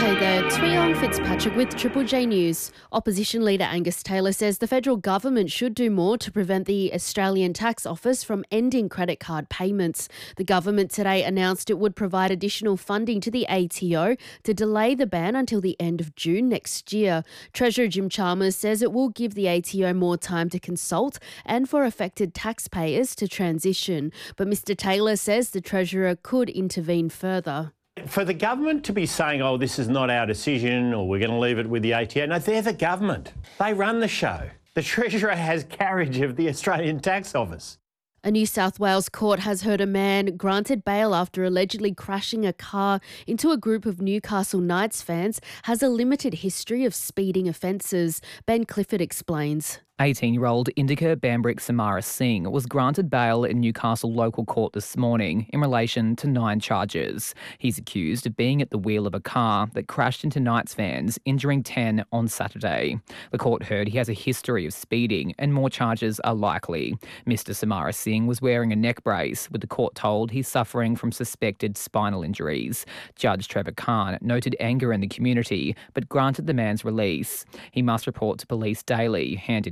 Hey there, Tweong Fitzpatrick with Triple J News. Opposition leader Angus Taylor says the federal government should do more to prevent the Australian Tax Office from ending credit card payments. The government today announced it would provide additional funding to the ATO to delay the ban until the end of June next year. Treasurer Jim Chalmers says it will give the ATO more time to consult and for affected taxpayers to transition. But Mr Taylor says the Treasurer could intervene further. For the government to be saying, oh, this is not our decision or we're going to leave it with the ATO, no, they're the government. They run the show. The Treasurer has carriage of the Australian Tax Office. A New South Wales court has heard a man granted bail after allegedly crashing a car into a group of Newcastle Knights fans has a limited history of speeding offences. Ben Clifford explains. 18-year-old Indika Bambrick Samara Singh was granted bail in Newcastle local court this morning in relation to 9 charges. He's accused of being at the wheel of a car that crashed into Knights fans, injuring 10 on Saturday. The court heard he has a history of speeding and more charges are likely. Mr Samara Singh was wearing a neck brace, with the court told he's suffering from suspected spinal injuries. Judge Trevor Khan noted anger in the community but granted the man's release. He must report to police daily, hand in